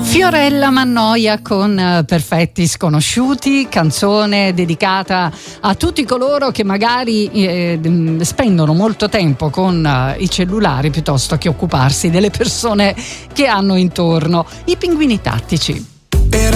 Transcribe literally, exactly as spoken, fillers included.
Fiorella Mannoia con uh, Perfetti Sconosciuti, canzone dedicata a tutti coloro che magari eh, spendono molto tempo con uh, i cellulari piuttosto che occuparsi delle persone che hanno intorno. I pinguini tattici. Era